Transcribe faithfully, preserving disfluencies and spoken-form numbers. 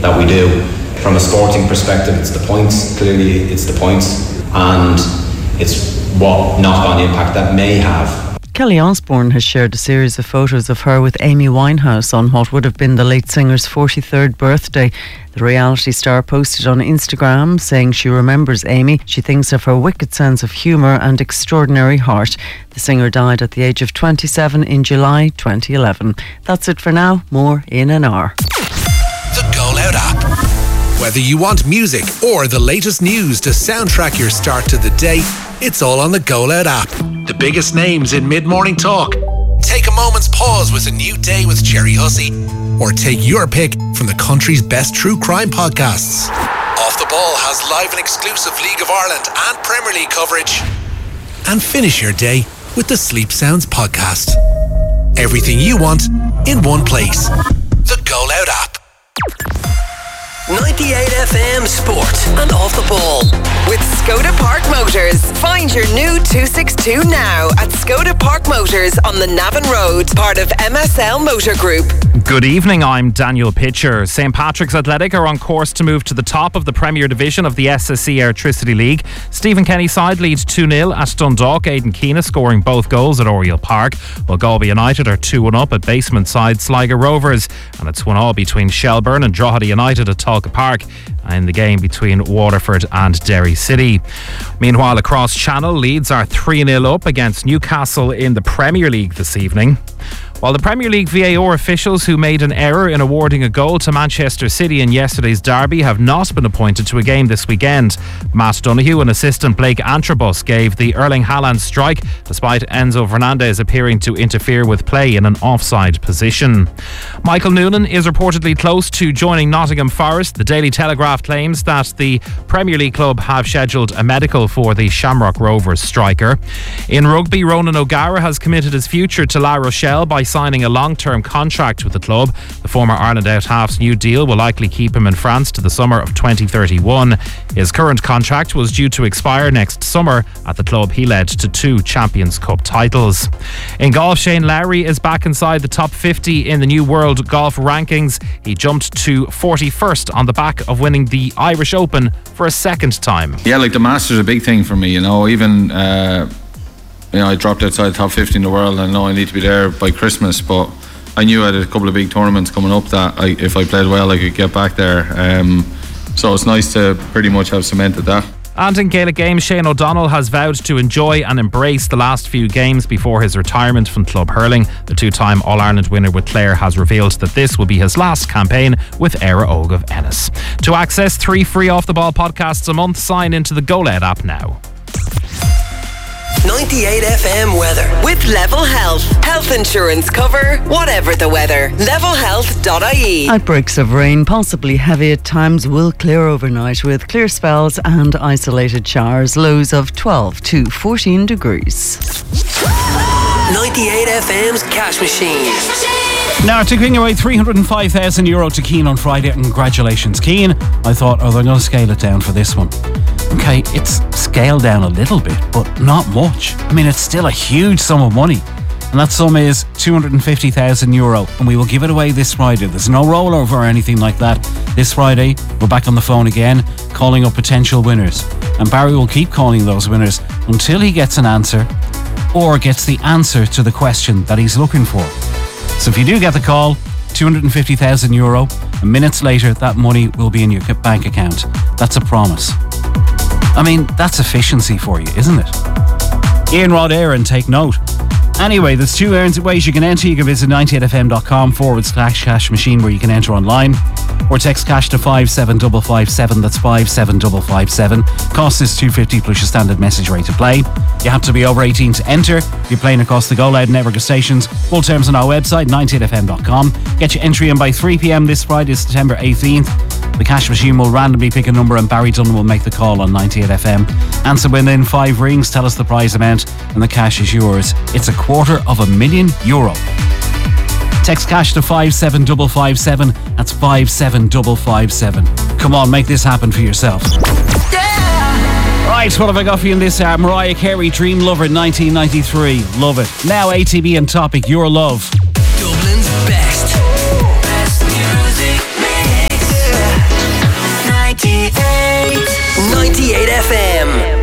that we do. From a sporting perspective, it's the points. Clearly, it's the points, and it's what knock-on impact that may have. Kelly Osbourne has shared a series of photos of her with Amy Winehouse on what would have been the late singer's forty-third birthday. The reality star posted on Instagram saying she remembers Amy. She thinks of her wicked sense of humour and extraordinary heart. The singer died at the age of twenty-seven in July twenty eleven. That's it for now. More in an hour. The Go Loud app. Whether you want music or the latest news to soundtrack your start to the day, it's all on the Go Loud app. The biggest names in mid-morning talk. Take a moment's pause with A New Day with Jerry Hussey. Or take your pick from the country's best true crime podcasts. Off the Ball has live and exclusive League of Ireland and Premier League coverage. And finish your day with the Sleep Sounds podcast. Everything you want in one place. The Go Loud app. ninety-eight F M Sport and Off the Ball with Skoda Park Motors. Find your new two sixty-two now at Skoda Park Motors on the Navan Road, part of M S L Motor Group. Good evening, I'm Daniel Pitcher. St Patrick's Athletic are on course to move to the top of the Premier Division of the S S C Airtricity League. Stephen Kenny's side leads two nil at Dundalk, Aidan Keena scoring both goals at Oriel Park, while Galway United are two one up at basement side Sligo Rovers, and it's one all between Shelburne and Drogheda United at Tolka Park in the game between Waterford and Derry City. Meanwhile, across Channel, Leeds are three nil up against Newcastle in the Premier League this evening. While the Premier League V A R officials who made an error in awarding a goal to Manchester City in yesterday's derby have not been appointed to a game this weekend, Matt Donoghue and assistant Blake Antrobus gave the Erling Haaland strike despite Enzo Fernandez appearing to interfere with play in an offside position. Michael Noonan is reportedly close to joining Nottingham Forest. The Daily Telegraph claims that the Premier League club have scheduled a medical for the Shamrock Rovers striker. In rugby, Ronan O'Gara has committed his future to La Rochelle by signing a long-term contract with the club. The former Ireland out half's new deal will likely keep him in France to the summer of twenty thirty-one. His current contract was due to expire next summer. At the club, he led to two Champions Cup titles. In golf, Shane Lowry is back inside the top fifty in the new World Golf Rankings. He jumped to forty-first on the back of winning the Irish Open for a second time. Yeah, like the Masters is a big thing for me, you know, even... Uh You know, I dropped outside the top fifty in the world, and I know I need to be there by Christmas, but I knew I had a couple of big tournaments coming up that I, if I played well, I could get back there. Um, so it's nice to pretty much have cemented that. And in Gaelic games, Shane O'Donnell has vowed to enjoy and embrace the last few games before his retirement from club hurling. The two-time All-Ireland winner with Clare has revealed that this will be his last campaign with Éire Óg of Ennis. To access three free off-the-ball podcasts a month, sign into the Go Loud app now. ninety-eight F M weather with Level Health. Health insurance cover, whatever the weather. level health dot I E. Outbreaks of rain, possibly heavy at times, will clear overnight with clear spells and isolated showers. Lows of twelve to fourteen degrees. ninety-eight F M's Cash Machine. Now, to giving away three hundred five thousand euro to Keane on Friday. Congratulations, Keane. I thought, oh, they're going to scale it down for this one. Okay, it's scaled down a little bit, but not much. I mean, it's still a huge sum of money. And that sum is two hundred fifty thousand euro. And we will give it away this Friday. There's no rollover or anything like that. This Friday, we're back on the phone again, calling up potential winners. And Barry will keep calling those winners until he gets an answer or gets the answer to the question that he's looking for. So if you do get the call, two hundred fifty thousand euro, and minutes later that money will be in your bank account. That's a promise. I mean, that's efficiency for you, isn't it? Ian Rod Aaron, take note. Anyway, there's two ways you can enter. You can visit ninety-eight f m dot com forward slash cash machine where you can enter online, or text cash to five seven five five seven. That's five seven five five seven. Cost is two hundred fifty plus your standard message rate to play. You have to be over eighteen to enter. You're playing across the Go Loud network of stations. Full terms on our website, ninety-eight f m dot com. Get your entry in by three p m this Friday, September eighteenth. The cash machine will randomly pick a number and Barry Dunn will make the call on ninety-eight F M. Answer within five rings, tell us the prize amount, and the cash is yours. It's a quarter of a million euro. Text cash to five seven five five seven. That's five seven five five seven. Come on, make this happen for yourself. Yeah! Right, what have I got for you in this hour? Mariah Carey, Dream Lover, nineteen ninety-three. Love it. Now A T B and Topic, Your Love. Dublin's best. Best music mix. F M.